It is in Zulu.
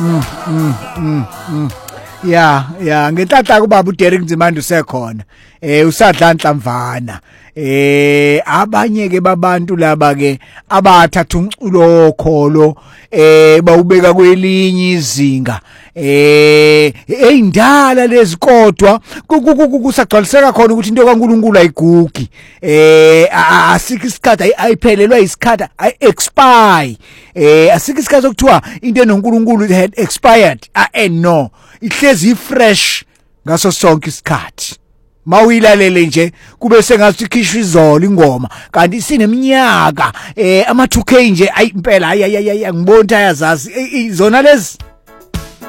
Ya ngenhlahla kubaba uDerek Nzimande usekhona usadla Nhlamvana abanye ke babantu laba ke abathatha umculo okholo bawubeka kwelinye izinga eyindala lezi kodwa kusagcwaliseka khona ukuthi into kaNkuluNkulu ayigugi asikho isikhathi ayiphelelwa isikhathi expire asikho isikhathi sokuthiwa into enoNkuluNkulu had expired no ihlezi fresh ngaso sonke isikhathi mawilalele nje kube sengathi ikhishwa izolo ingoma kanti sineminyaka ama 2K nje ayimpela ngibona ayazazi izona lezi